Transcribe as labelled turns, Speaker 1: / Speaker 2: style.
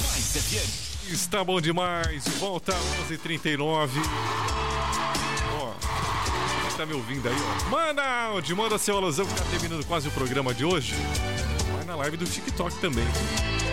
Speaker 1: Mais FM.
Speaker 2: Está bom demais. Volta 11h39. Ó, quem tá me ouvindo aí, ó? Manda áudio, manda seu alusão que tá terminando quase o programa de hoje. Vai na live do TikTok também.